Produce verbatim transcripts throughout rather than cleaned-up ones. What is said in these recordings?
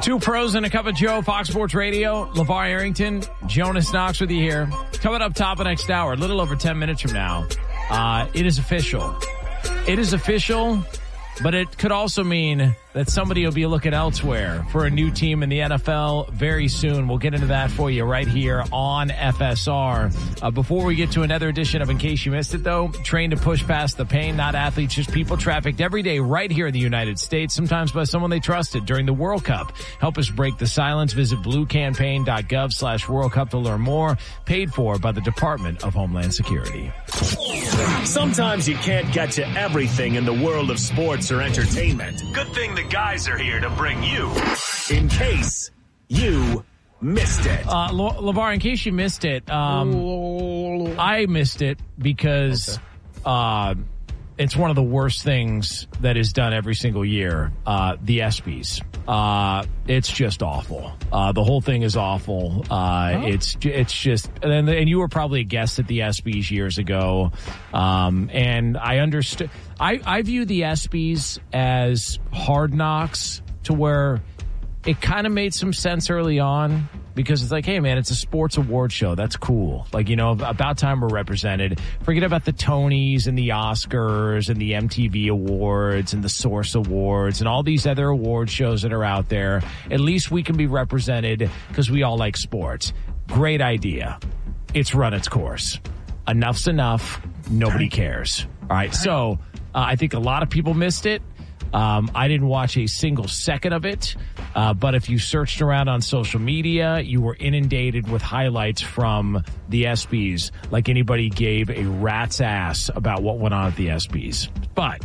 Two pros and a cup of Joe, Fox Sports Radio. LeVar Arrington, Jonas Knox with you here. Coming up top of next hour, a little over ten minutes from now. Uh, it is official. It is official, but it could also mean that somebody will be looking elsewhere for a new team in the N F L very soon. We'll get into that for you right here on F S R. Uh, before we get to another edition of In Case You Missed It, though, trained to push past the pain, not athletes, just people trafficked every day right here in the United States, sometimes by someone they trusted during the World Cup. Help us break the silence. Visit bluecampaign.gov slash World Cup to learn more. Paid for by the Department of Homeland Security. Sometimes you can't get to everything in the world of sports or entertainment. Good thing the guys are here to bring you In Case You Missed It. Uh, Le- LeVar, in case you missed it, um, I missed it because okay. uh, it's one of the worst things that is done every single year, uh, the ESPYs. Uh, it's just awful. Uh, the whole thing is awful. Uh, oh. It's it's just, and, and you were probably a guest at the ESPYs years ago. Um, and I understood, I, I view the ESPYs as Hard Knocks, to where it kind of made some sense early on, because it's like, hey, man, it's a sports award show. That's cool. Like, you know, about time we're represented. Forget about the Tonys and the Oscars and the M T V Awards and the Source Awards and all these other award shows that are out there. At least we can be represented because we all like sports. Great idea. It's run its course. Enough's enough. Nobody cares. All right. So uh, I think a lot of people missed it. Um, I didn't watch a single second of it, uh, but if you searched around on social media, you were inundated with highlights from the ESPYs, like anybody gave a rat's ass about what went on at the ESPYs. But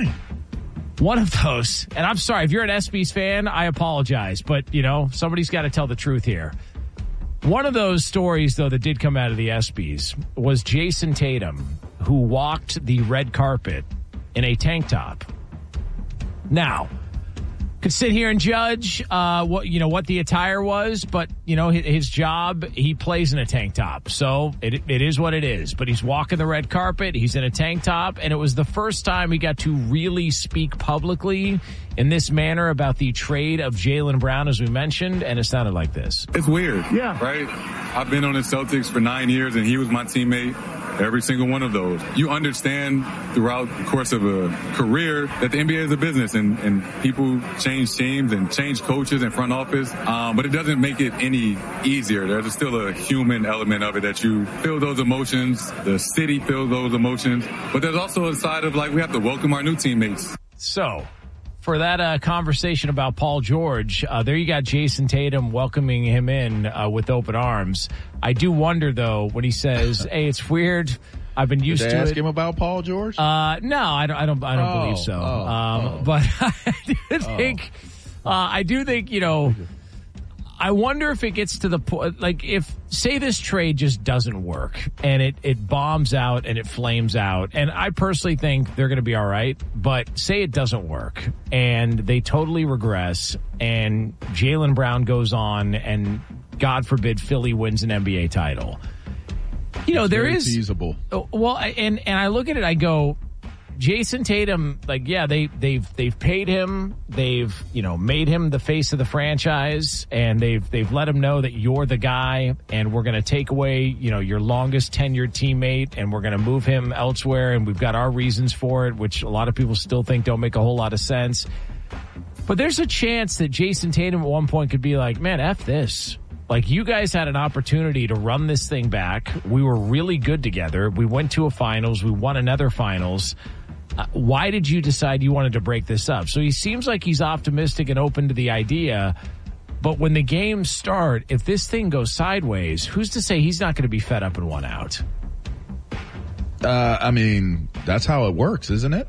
one of those, and I'm sorry, if you're an ESPYs fan, I apologize, but, you know, somebody's got to tell the truth here. One of those stories, though, that did come out of the ESPYs was Jason Tatum, who walked the red carpet in a tank top. Now, could sit here and judge uh, what you know what the attire was, but you know his, his job, he plays in a tank top, so it it is what it is. But he's walking the red carpet, he's in a tank top, and it was the first time he got to really speak publicly in this manner about the trade of Jaylen Brown, as we mentioned, and it sounded like this. It's weird, yeah, right? I've been on the Celtics for nine years, and he was my teammate. Every single one of those. You understand throughout the course of a career that the N B A is a business, and, and people change teams and change coaches and front office, um, but it doesn't make it any easier. There's still a human element of it that you feel those emotions, the city feels those emotions, but there's also a side of like we have to welcome our new teammates. So, for that uh, conversation about Paul George, uh, there you got Jason Tatum welcoming him in uh, with open arms. I do wonder, though, when he says, hey, it's weird, I've been used Did they to ask it. him about Paul George? Uh, no, I don't, I don't, I don't oh, believe so. Oh, um, oh. But I do think, uh, I do think, you know, I wonder if it gets to the point, like if, say this trade just doesn't work and it, it bombs out and it flames out. And I personally think they're going to be all right, but say it doesn't work and they totally regress and Jaylen Brown goes on and God forbid Philly wins an N B A title. You know, it's there very is feasible. Well, and, and I look at it, I go, Jason Tatum, like, yeah, they, they've, they've paid him. They've, you know, made him the face of the franchise, and they've, they've let him know that you're the guy, and we're going to take away, you know, your longest tenured teammate, and we're going to move him elsewhere, and we've got our reasons for it, which a lot of people still think don't make a whole lot of sense. But there's a chance that Jason Tatum at one point could be like, man, F this. Like, you guys had an opportunity to run this thing back. We were really good together. We went to a finals. We won another finals. Uh, why did you decide you wanted to break this up? So he seems like he's optimistic and open to the idea. But when the games start, if this thing goes sideways, who's to say he's not going to be fed up and want out? Uh, I mean, that's how it works, isn't it?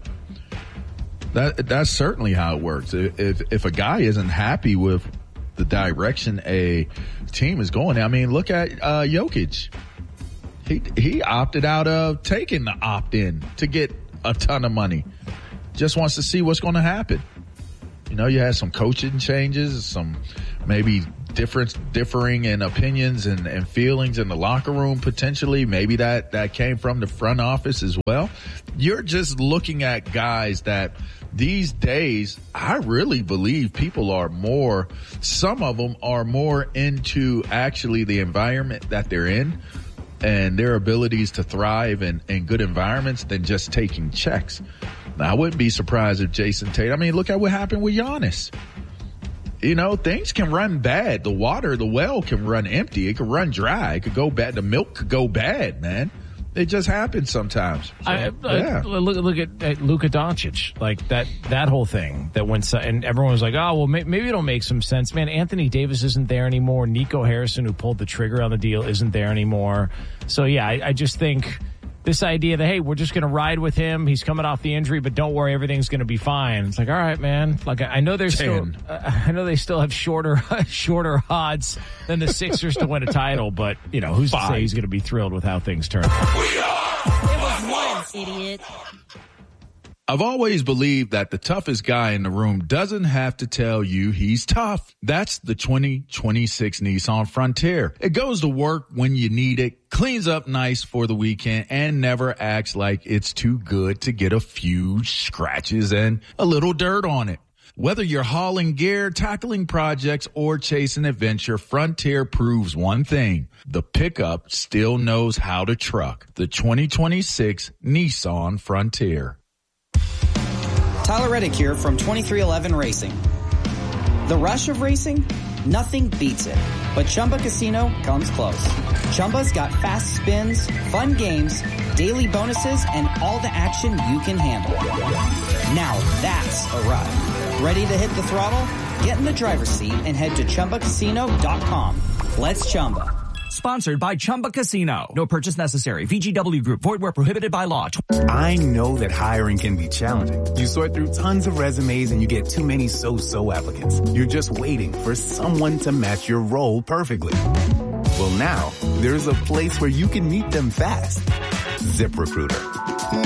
That That's certainly how it works. If, if a guy isn't happy with the direction a team is going, I mean, look at uh, Jokic. He he opted out of taking the opt-in to get a ton of money. Just wants to see what's going to happen. You know, you had some coaching changes, some maybe difference, differing in opinions and, and feelings in the locker room potentially. Maybe that, that came from the front office as well. You're just looking at guys that these days, I really believe people are more, some of them are more into actually the environment that they're in and their abilities to thrive in, in good environments than just taking checks. Now, I wouldn't be surprised if Jason Tatum, I mean, look at what happened with Giannis. You know, things can run bad. The water, the well can run empty. It can run dry. It could go bad. The milk could go bad, man. It just happens sometimes. So, I, yeah. I, look, look at, at Luka Doncic, like that, that whole thing that went, and everyone was like, oh, well, may, maybe it'll make some sense. Man, Anthony Davis isn't there anymore. Nico Harrison, who pulled the trigger on the deal, isn't there anymore. So yeah, I, I just think this idea that, hey, we're just going to ride with him. He's coming off the injury, but don't worry, everything's going to be fine. It's like, all right, man. Like, I know there's still, uh, I know they still have shorter, shorter odds than the Sixers to win a title, but you know, who's fine. To say he's going to be thrilled with how things turn out? We are. It was once, idiot. I've always believed that the toughest guy in the room doesn't have to tell you he's tough. That's the twenty twenty-six Nissan Frontier. It goes to work when you need it, cleans up nice for the weekend, and never acts like it's too good to get a few scratches and a little dirt on it. Whether you're hauling gear, tackling projects, or chasing adventure, Frontier proves one thing. The pickup still knows how to truck. The twenty twenty-six Nissan Frontier. Tyler Reddick here from twenty-three eleven Racing. The rush of racing? Nothing beats it. But Chumba Casino comes close. Chumba's got fast spins, fun games, daily bonuses, and all the action you can handle. Now that's a ride. Ready to hit the throttle? Get in the driver's seat and head to Chumba Casino dot com. Let's Chumba. Sponsored by Chumba Casino. No purchase necessary. V G W Group. Void where prohibited by law. I know that hiring can be challenging. You sort through tons of resumes and you get too many so-so applicants. You're just waiting for someone to match your role perfectly. Well, now there's a place where you can meet them fast. ZipRecruiter.